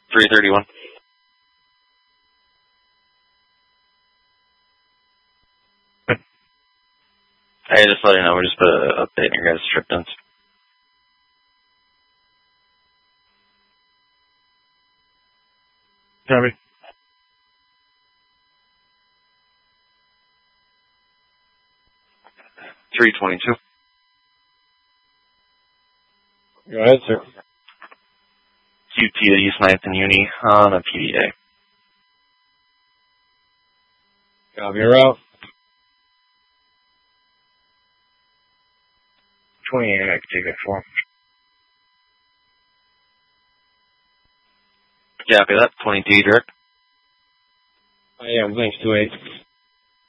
331. Hey, just let you know, we're just updating your guys' trip duns. Copy. $322. Go ahead, sir. QT to East 9th and Uni on a PDA. Copy your route. 28, I can take that for. Copy that. 22 direct. I am. Thanks, 28.